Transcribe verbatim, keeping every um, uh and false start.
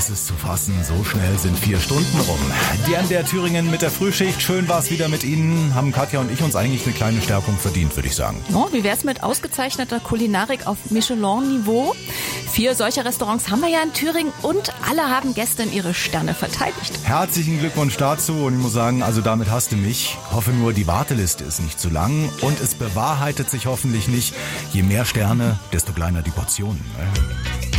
ist es zu fassen, so schnell sind vier Stunden rum. Die N D R Thüringen mit der Frühschicht, schön war's wieder mit Ihnen. Haben Katja und ich uns eigentlich eine kleine Stärkung verdient, würde ich sagen. Oh, wie wär's mit ausgezeichneter Kulinarik auf Michelin-Niveau? Vier solcher Restaurants haben wir ja in Thüringen und alle haben gestern ihre Sterne verteidigt. Herzlichen Glückwunsch dazu und ich muss sagen, also damit hast du mich. Hoffe nur, die Warteliste ist nicht zu lang und es bewahrheitet sich hoffentlich nicht, je mehr Sterne, desto kleiner die Portionen.